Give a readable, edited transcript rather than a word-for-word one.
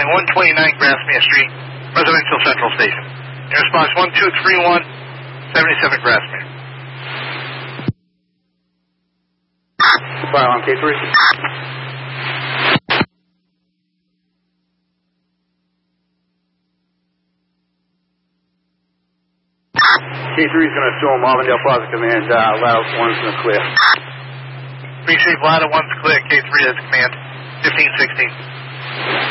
129 Grassmere Street, Residential Central Station. Air response 1231, 77 Grassmere. Fire on K3. K3 is going to assume Auburndale Plaza Command, Ladder 1's going to clear. Appreciate Ladder 1's clear, K3 has command, 1516.